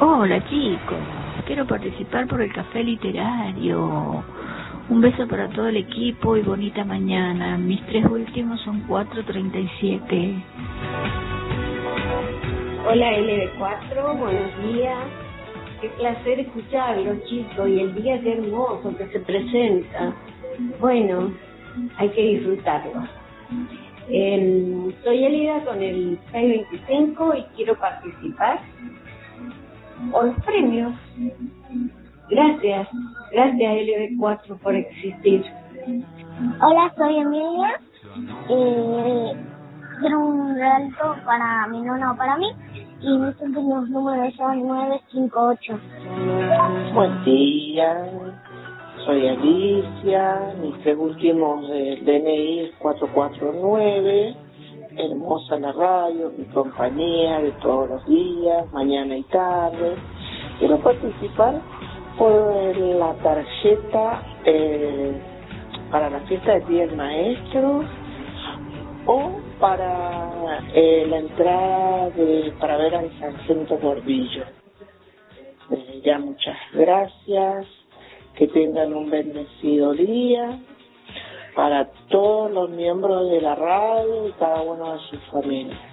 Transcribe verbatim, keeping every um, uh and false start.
Hola chicos, quiero participar por el café literario. Un beso para todo el equipo y bonita mañana. Mis tres últimos son cuatro treinta y siete. Hola L B cuatro, buenos días. Qué placer escucharlo, chicos, y el día qué hermoso que se presenta. Bueno, hay que disfrutarlo. Eh, soy Elida con el seis veinticinco y quiero participar por los premios. Gracias, gracias L B cuatro por existir. Hola, soy Emilia. Eh, quiero un regalo para mi nona o para mí. Y mis últimos números son nueve cinco ocho. Buen día, soy Alicia, mis tres últimos del D N I es cuatro cuatro nueve, hermosa la radio, mi compañía de todos los días, mañana y tarde. Quiero participar por la tarjeta eh, para la fiesta del Día del Maestro o para eh, la entrada de, para ver al Sargento Gordillo. Desde ya muchas gracias, que tengan un bendecido día para todos los miembros de la radio y cada uno de sus familias.